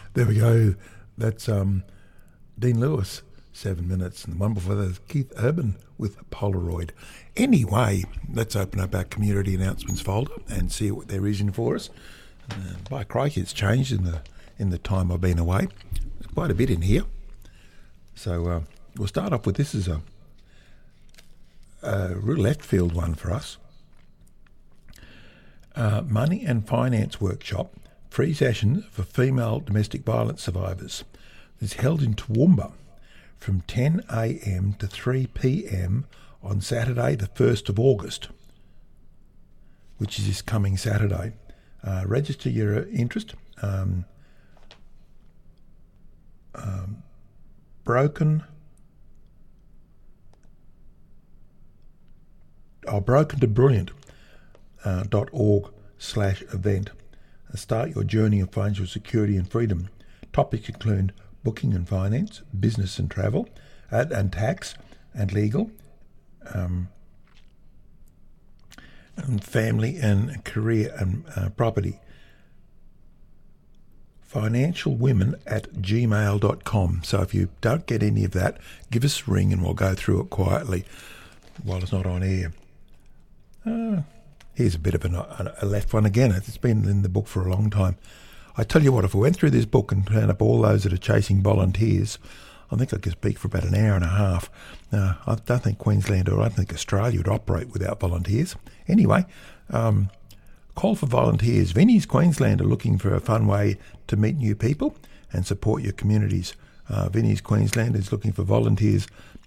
There we go. That's Dean Lewis, 7 minutes. And the one before that is Keith Urban with Polaroid. Anyway, let's open up our community announcements folder and see what there is in for us. By crikey, it's changed in the time I've been away. There's quite a bit in here. So we'll start off with this is a real left field one for us. Money and Finance Workshop, free session for female domestic violence survivors. It's held in Toowoomba from 10 a.m. to 3 p.m. on Saturday the 1st of August, which is this coming Saturday. Register your interest. Broken to Brilliant. .org/event. Start your journey of financial security and freedom. Topics include booking and finance, business and travel, and tax and legal, and family and career and property. financialwomen@gmail.com. So if you don't get any of that, give us a ring and we'll go through it quietly while it's not on air. Here's a bit of a left one again. It's been in the book for a long time. I tell you what, if we went through this book and turned up all those that are chasing volunteers, I think I could speak for about an hour and a half. I don't think Queensland or I don't think Australia would operate without volunteers. Anyway, call for volunteers. Vinnie's Queensland are looking for a fun way to meet new people and support your communities. Vinnie's Queensland is looking for volunteers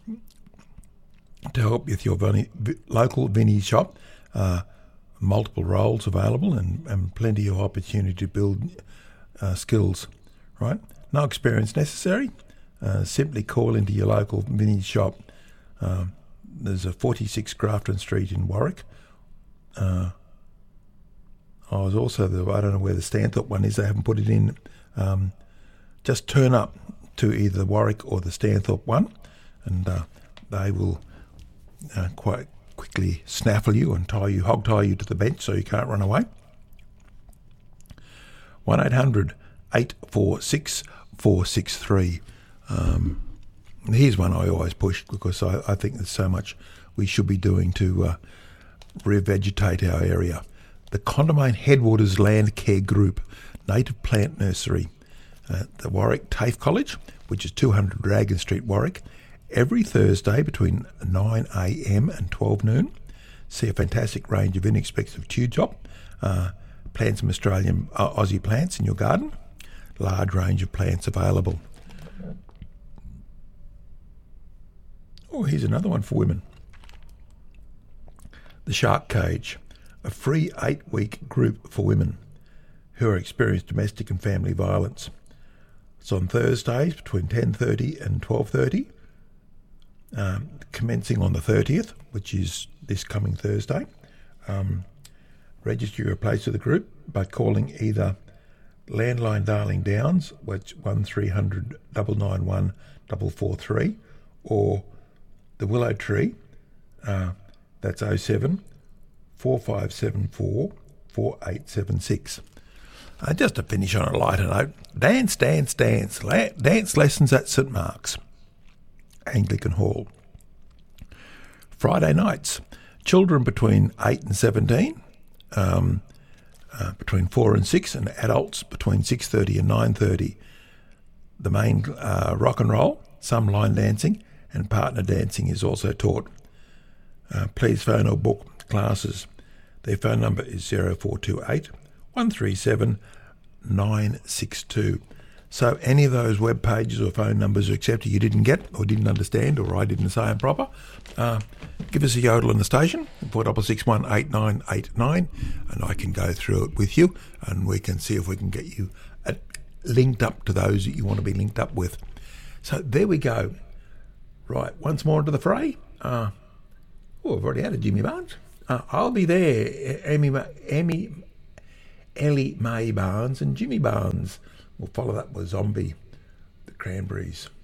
to help with your local Vinnie's shop. Multiple roles available and plenty of opportunity to build skills, right? No experience necessary. Simply call into your local Vinnie's shop. There's a 46 Grafton Street in Warwick. I was also I don't know where the Stanthorpe one is. They haven't put it in. Just turn up to either the Warwick or the Stanthorpe one, and they will quite quickly snaffle you and hog tie you to the bench so you can't run away. 1-800-846-463. Here's one I always push because I think there's so much we should be doing to revegetate our area. The Condamine Headwaters Land Care Group, Native Plant Nursery, the Warwick TAFE College, which is 200 Dragon Street, Warwick, every Thursday between 9 a.m. and 12 noon. See a fantastic range of inexpensive tube-top, plant some Australian Aussie plants in your garden. Large range of plants available. Oh, here's another one for women. The Shark Cage, a free 8-week group for women who are experiencing domestic and family violence. It's on Thursdays between 10:30 and 12:30. Commencing on the 30th, which is this coming Thursday. Register your place of the group by calling either Landline Darling Downs, which 1300 991 443, or the Willow Tree, that's 07 4574 4876. Just to finish on a lighter note, dance lessons at St Mark's Anglican Hall. Friday nights, children between 8 and 17, between 4 and 6, and adults between 6:30 and 9:30. The main rock and roll, some line dancing, and partner dancing is also taught. Please phone or book classes. Their phone number is 0428 137 962. So any of those web pages or phone numbers are accepted you didn't get or didn't understand or I didn't say them proper, give us a yodel in the station, 4661 8989, and I can go through it with you and we can see if we can get you linked up to those that you want to be linked up with. So there we go. Right, once more into the fray. I've already had a Jimmy Barnes. I'll be there. Ellie Mae Barnes and Jimmy Barnes. We'll follow that with Zombie, the Cranberries.